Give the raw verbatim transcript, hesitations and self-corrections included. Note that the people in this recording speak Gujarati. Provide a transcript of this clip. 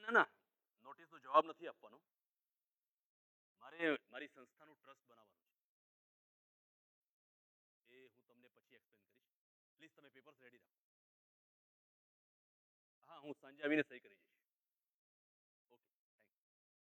ના ના નોટિસનો જવાબ નથી આપવાનો. મારે મારી સંસ્થાનું ટ્રસ્ટ બનાવવાનું છે. એ હું તમને પછી એક્સપ્લેન કરીશ. પ્લીઝ તમે પેપર્સ રેડી રાખો. હા હું સાંજે આવીને સહી કરી જઈશ.